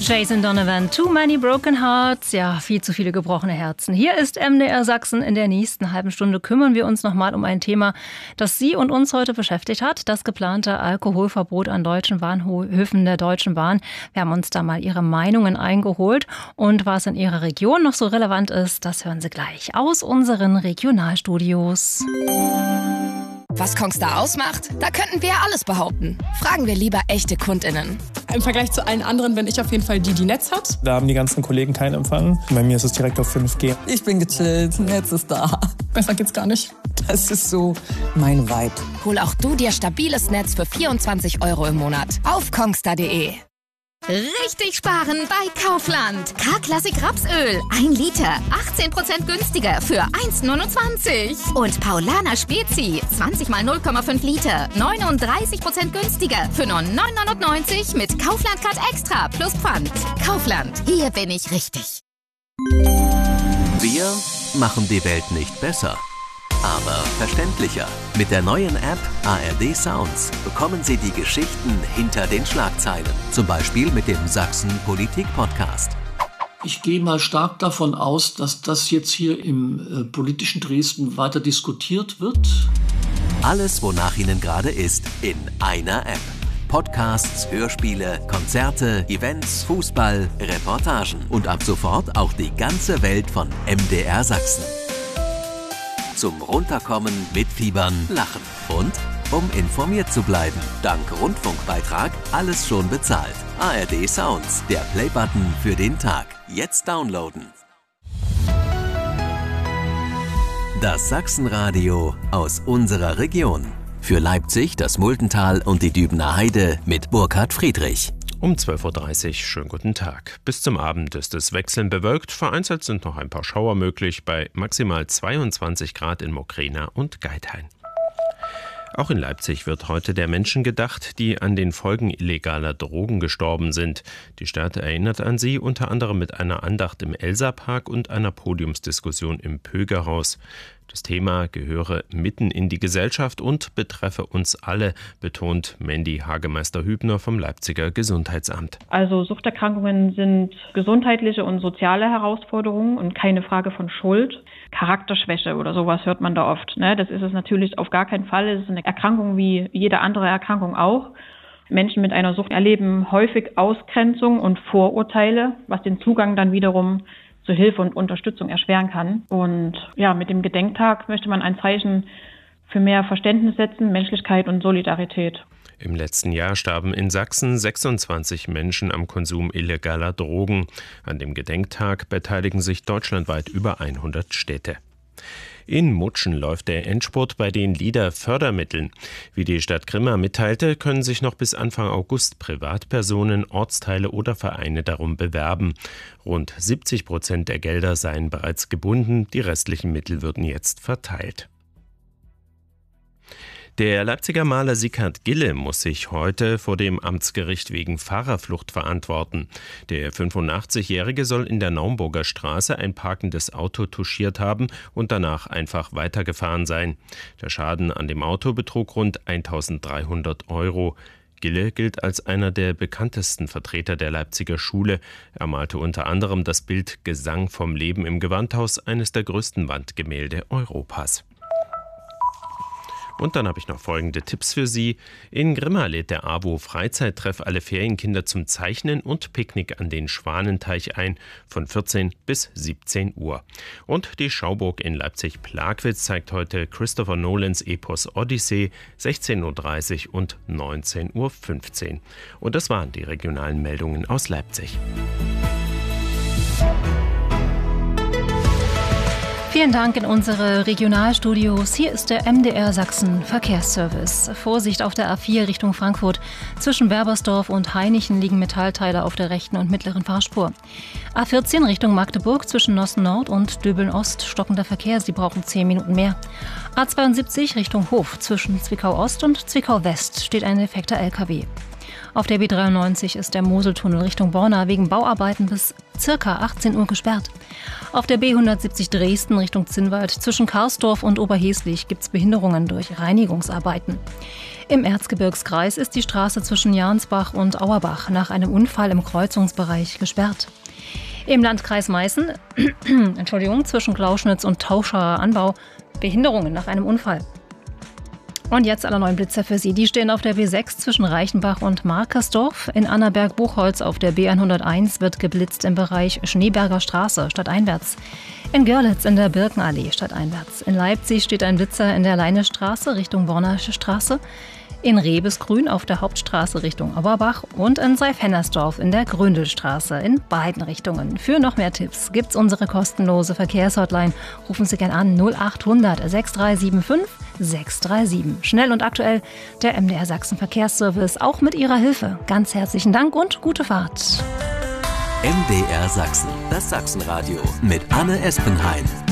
Jason Donovan, Too Many Broken Hearts. Ja, viel zu viele gebrochene Herzen. Hier ist MDR Sachsen. In der nächsten halben Stunde kümmern wir uns nochmal um ein Thema, das Sie und uns heute beschäftigt hat. Das geplante Alkoholverbot an deutschen Bahnhöfen der Deutschen Bahn. Wir haben uns da mal Ihre Meinungen eingeholt. Und was in Ihrer Region noch so relevant ist, das hören Sie gleich aus unseren Regionalstudios. Was Kongstar ausmacht? Da könnten wir ja alles behaupten. Fragen wir lieber echte KundInnen. Im Vergleich zu allen anderen bin ich auf jeden Fall die Netz hat. Da haben die ganzen Kollegen keinen Empfang. Bei mir ist es direkt auf 5G. Ich bin gechillt, Netz ist da. Besser geht's gar nicht. Das ist so mein Vibe. Hol auch du dir stabiles Netz für 24 € im Monat auf kongstar.de. Richtig sparen bei Kaufland. K-Klassik Rapsöl. 1 Liter. 18% günstiger für 1,29. Und Paulaner Spezi. 20 mal 0,5 Liter. 39% günstiger für nur 9,99 mit Kaufland Card Extra plus Pfand. Kaufland. Hier bin ich richtig. Wir machen die Welt nicht besser, aber verständlicher. Mit der neuen App ARD Sounds bekommen Sie die Geschichten hinter den Schlagzeilen. Zum Beispiel mit dem Sachsen Politik Podcast. Ich gehe mal stark davon aus, dass das jetzt hier im politischen Dresden weiter diskutiert wird. Alles, wonach Ihnen gerade ist, in einer App. Podcasts, Hörspiele, Konzerte, Events, Fußball, Reportagen und ab sofort auch die ganze Welt von MDR Sachsen. Zum Runterkommen, mitfiebern, lachen und um informiert zu bleiben. Dank Rundfunkbeitrag alles schon bezahlt. ARD Sounds, der Playbutton für den Tag. Jetzt downloaden. Das Sachsenradio aus unserer Region. Für Leipzig, das Muldental und die Dübener Heide mit Burkhard Friedrich. Um 12.30 Uhr, schönen guten Tag. Bis zum Abend ist es wechselnd bewölkt. Vereinzelt sind noch ein paar Schauer möglich bei maximal 22 Grad in Mokrena und Geithain. Auch in Leipzig wird heute der Menschen gedacht, die an den Folgen illegaler Drogen gestorben sind. Die Stadt erinnert an sie unter anderem mit einer Andacht im Elsa-Park und einer Podiumsdiskussion im Pögerhaus. Das Thema gehöre mitten in die Gesellschaft und betreffe uns alle, betont Mandy Hagemeister-Hübner vom Leipziger Gesundheitsamt. Also Suchterkrankungen sind gesundheitliche und soziale Herausforderungen und keine Frage von Schuld. Charakterschwäche oder sowas hört man da oft. Das ist es natürlich auf gar keinen Fall. Es ist eine Erkrankung wie jede andere Erkrankung auch. Menschen mit einer Sucht erleben häufig Ausgrenzung und Vorurteile, was den Zugang dann wiederum zur Hilfe und Unterstützung erschweren kann. Und ja, mit dem Gedenktag möchte man ein Zeichen für mehr Verständnis setzen, Menschlichkeit und Solidarität. Im letzten Jahr starben in Sachsen 26 Menschen am Konsum illegaler Drogen. An dem Gedenktag beteiligen sich deutschlandweit über 100 Städte. In Mutschen läuft der Endspurt bei den LEADER-Fördermitteln. Wie die Stadt Grimma mitteilte, können sich noch bis Anfang August Privatpersonen, Ortsteile oder Vereine darum bewerben. Rund 70% der Gelder seien bereits gebunden, die restlichen Mittel würden jetzt verteilt. Der Leipziger Maler Sieghard Gille muss sich heute vor dem Amtsgericht wegen Fahrerflucht verantworten. Der 85-Jährige soll in der Naumburger Straße ein parkendes Auto touchiert haben und danach einfach weitergefahren sein. Der Schaden an dem Auto betrug rund 1.300 €. Gille gilt als einer der bekanntesten Vertreter der Leipziger Schule. Er malte unter anderem das Bild Gesang vom Leben im Gewandhaus, eines der größten Wandgemälde Europas. Und dann habe ich noch folgende Tipps für Sie. In Grimma lädt der AWO Freizeittreff alle Ferienkinder zum Zeichnen und Picknick an den Schwanenteich ein, von 14 bis 17 Uhr. Und die Schauburg in Leipzig-Plagwitz zeigt heute Christopher Nolans Epos Odyssee, 16.30 Uhr und 19.15 Uhr. Und das waren die regionalen Meldungen aus Leipzig. Vielen Dank in unsere Regionalstudios. Hier ist der MDR Sachsen Verkehrsservice. Vorsicht auf der A4 Richtung Frankfurt. Zwischen Werbersdorf und Hainichen liegen Metallteile auf der rechten und mittleren Fahrspur. A14 Richtung Magdeburg zwischen Nossen Nord und Döbeln Ost. Stockender Verkehr, Sie brauchen 10 Minuten mehr. A72 Richtung Hof zwischen Zwickau Ost und Zwickau West steht ein defekter LKW. Auf der B93 ist der Moseltunnel Richtung Borna wegen Bauarbeiten bis ca. 18 Uhr gesperrt. Auf der B170 Dresden Richtung Zinnwald zwischen Karsdorf und Oberheslich gibt es Behinderungen durch Reinigungsarbeiten. Im Erzgebirgskreis ist die Straße zwischen Jansbach und Auerbach nach einem Unfall im Kreuzungsbereich gesperrt. Im Landkreis Meißen, zwischen Klauschnitz und Tauscher Anbau, Behinderungen nach einem Unfall. Und jetzt alle neuen Blitzer für Sie. Die stehen auf der B6 zwischen Reichenbach und Markersdorf. In Annaberg-Buchholz auf der B101 wird geblitzt im Bereich Schneeberger Straße stadteinwärts. In Görlitz in der Birkenallee stadteinwärts. In Leipzig steht ein Blitzer in der Leinestraße Richtung Bornische Straße. In Rebesgrün auf der Hauptstraße Richtung Auerbach und in Seif-Hennersdorf in der Gründelstraße in beiden Richtungen. Für noch mehr Tipps gibt's unsere kostenlose Verkehrshotline. Rufen Sie gern an 0800 6375 637. Schnell und aktuell der MDR Sachsen Verkehrsservice, auch mit Ihrer Hilfe. Ganz herzlichen Dank und gute Fahrt. MDR Sachsen, das Sachsenradio mit Anne Espenheim.